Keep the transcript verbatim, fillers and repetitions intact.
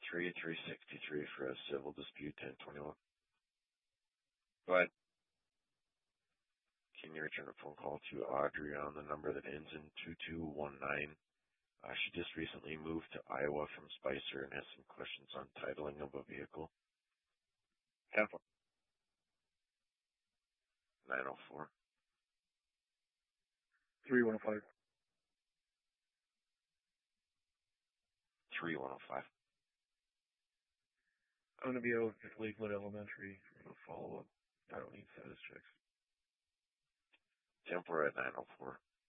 three three sixty-three for a civil dispute, ten twenty-one. Go ahead. Can you return a phone call to Audrey on the number that ends in two two one nine? Uh, she just recently moved to Iowa from Spicer and has some questions on titling of a vehicle. ten four. nine oh four. three one oh five. three one oh five. I'm going to be out at Lakewood Elementary for a follow-up. I don't need status checks. ten four at nine oh four.